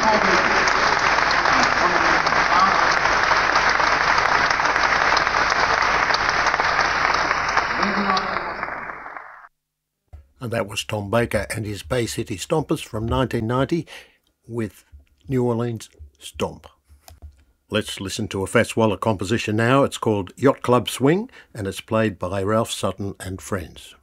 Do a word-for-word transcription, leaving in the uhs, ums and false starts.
And that was Tom Baker and his Bay City Stompers from nineteen ninety with New Orleans Stomp. Let's listen to a Fats Waller composition now. It's called Yacht Club Swing and it's played by Ralph Sutton and Friends.